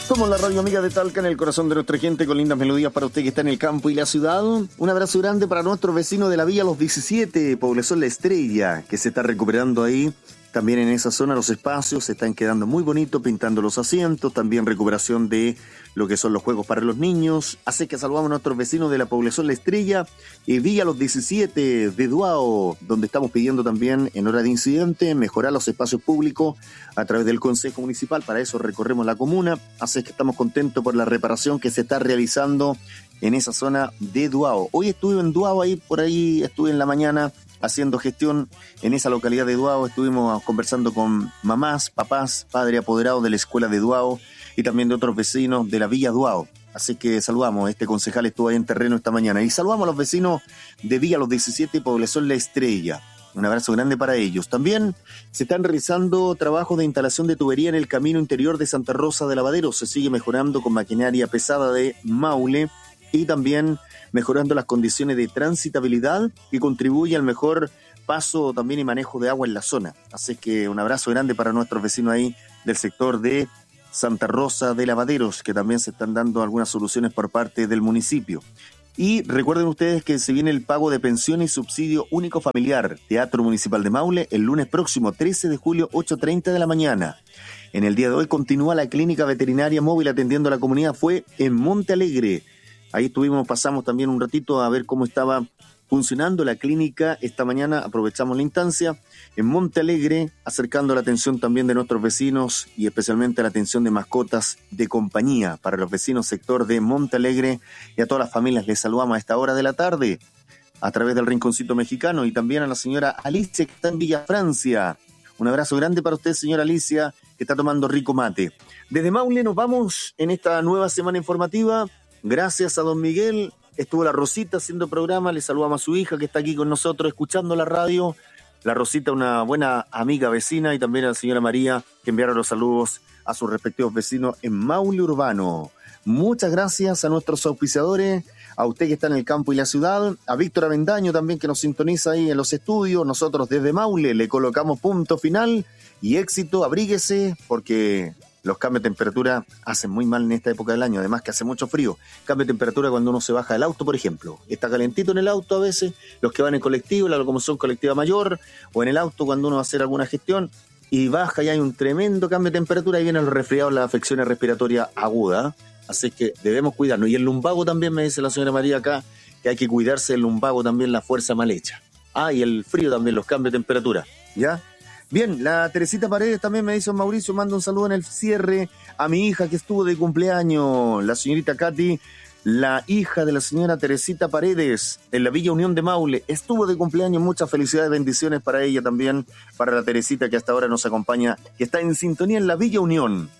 Somos la radio amiga de Talca, en el corazón de nuestra gente, con lindas melodías para usted que está en el campo y la ciudad. Un abrazo grande para nuestros vecinos de la Villa Los 17, población La Estrella, que se está recuperando ahí. También en esa zona los espacios se están quedando muy bonitos, pintando los asientos, también recuperación de lo que son los juegos para los niños. Así que saludamos a nuestros vecinos de la población La Estrella y Villa Los 17 de Duao, donde estamos pidiendo también en hora de incidente mejorar los espacios públicos a través del Consejo Municipal. Para eso recorremos la comuna, así que estamos contentos por la reparación que se está realizando en esa zona de Duao. Hoy estuve en Duao, por ahí estuve en la mañana haciendo gestión en esa localidad de Duao. Estuvimos conversando con mamás, papás, padres apoderados de la escuela de Duao y también de otros vecinos de la Villa Duao. Así que saludamos, este concejal estuvo ahí en terreno esta mañana. Y saludamos a los vecinos de Villa Los 17, población La Estrella. Un abrazo grande para ellos. También se están realizando trabajos de instalación de tubería en el camino interior de Santa Rosa de Lavadero. Se sigue mejorando con maquinaria pesada de Maule y también mejorando las condiciones de transitabilidad que contribuye al mejor paso también y manejo de agua en la zona. Así que un abrazo grande para nuestros vecinos ahí del sector de Santa Rosa de Lavaderos, que también se están dando algunas soluciones por parte del municipio. Y recuerden ustedes que se viene el pago de pensión y subsidio único familiar, Teatro Municipal de Maule, el lunes próximo 13 de julio, 8:30 de la mañana. En el día de hoy continúa la clínica veterinaria móvil atendiendo a la comunidad, fue en Monte Alegre. Ahí pasamos también un ratito a ver cómo estaba funcionando la clínica. Esta mañana aprovechamos la instancia en Monte Alegre, acercando la atención también de nuestros vecinos y especialmente la atención de mascotas de compañía para los vecinos sector de Monte Alegre, y a todas las familias les saludamos a esta hora de la tarde a través del Rinconcito Mexicano, y también a la señora Alicia que está en Villa Francia. Un abrazo grande para usted, señora Alicia, que está tomando rico mate. Desde Maule nos vamos en esta nueva semana informativa. Gracias a don Miguel, estuvo la Rosita haciendo programa, le saludamos a su hija que está aquí con nosotros escuchando la radio. La Rosita, una buena amiga vecina, y también a la señora María, que enviaron los saludos a sus respectivos vecinos en Maule Urbano. Muchas gracias a nuestros auspiciadores, a usted que está en el campo y la ciudad, a Víctor Avendaño también que nos sintoniza ahí en los estudios. Nosotros desde Maule le colocamos punto final y éxito, abríguese porque los cambios de temperatura hacen muy mal en esta época del año, además que hace mucho frío. Cambio de temperatura cuando uno se baja del auto, por ejemplo. Está calentito en el auto a veces, los que van en colectivo, la locomoción colectiva mayor, o en el auto cuando uno va a hacer alguna gestión, y baja y hay un tremendo cambio de temperatura y vienen los resfriados, las afecciones respiratorias agudas. Así que debemos cuidarnos. Y el lumbago también, me dice la señora María acá, que hay que cuidarse del lumbago también, la fuerza mal hecha. Y el frío también, los cambios de temperatura, ¿ya? Bien, la Teresita Paredes también me dice Mauricio, manda un saludo en el cierre a mi hija que estuvo de cumpleaños, la señorita Katy, la hija de la señora Teresita Paredes, en la Villa Unión de Maule, estuvo de cumpleaños. Muchas felicidades, bendiciones para ella también, para la Teresita que hasta ahora nos acompaña, que está en sintonía en la Villa Unión.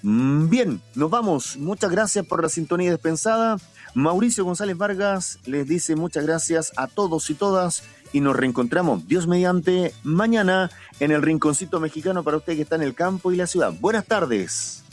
Bien, nos vamos, muchas gracias por la sintonía dispensada. Mauricio González Vargas les dice muchas gracias a todos y todas, y nos reencontramos, Dios mediante, mañana en el Rinconcito Mexicano para usted que está en el campo y la ciudad. Buenas tardes.